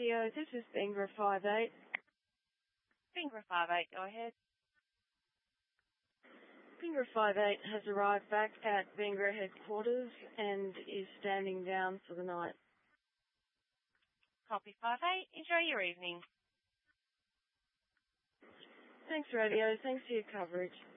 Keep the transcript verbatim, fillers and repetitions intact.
Radio. This is Bengra five eight. Bengra five eight, go ahead. Bengra five eight has arrived back at Bengra headquarters and is standing down for the night. Copy five eight. Enjoy your evening. Thanks, Radio. Thanks for your coverage.